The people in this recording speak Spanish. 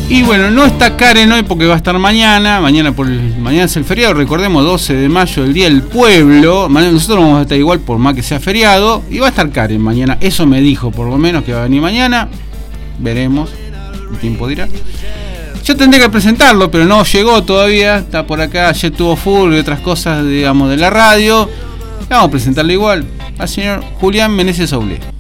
Y bueno, no está Karen hoy porque va a estar mañana. Mañana es el feriado, recordemos, 12 de mayo, el Día del Pueblo. Nosotros vamos a estar igual por más que sea feriado. Y va a estar Karen mañana. Eso me dijo por lo menos que va a venir mañana. Veremos. El tiempo dirá. Yo tendré que presentarlo, pero no llegó todavía. Está por acá, ayer tuvo fútbol y otras cosas, digamos, de la radio. Vamos a presentarlo igual al señor Julián Meneses Oblé.